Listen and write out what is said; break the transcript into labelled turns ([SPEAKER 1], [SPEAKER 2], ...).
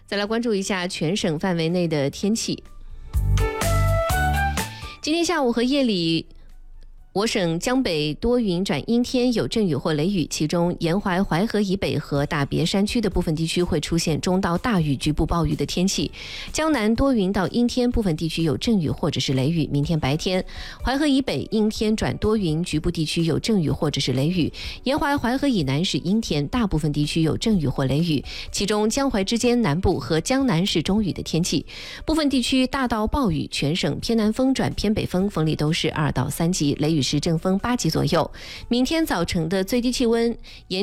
[SPEAKER 1] 再来关注一下全省范围内的天气。今天下午和夜里，我省江北多云转阴天，有阵雨或雷雨，其中沿淮淮河以北和大别山区的部分地区会出现中到大雨、局部暴雨的天气。江南多云到阴天，部分地区有阵雨或者是雷雨。明天白天，淮河以北阴天转多云，局部地区有阵雨或者是雷雨。沿淮淮河以南是阴天，大部分地区有阵雨或雷雨，其中江淮之间南部和江南是中雨的天气。部分地区大到暴雨，全省偏南风转偏北风，风力都是2到3级，雷雨是阵风8级左右。明天早晨的最低气温